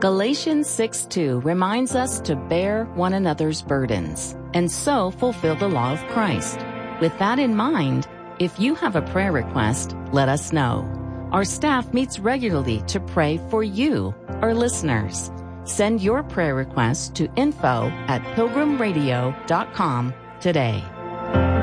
Galatians 6:2 reminds us to bear one another's burdens and so fulfill the law of Christ. With that in mind, if you have a prayer request, let us know. Our staff meets regularly to pray for you, our listeners. Send your prayer request to info@pilgrimradio.com today.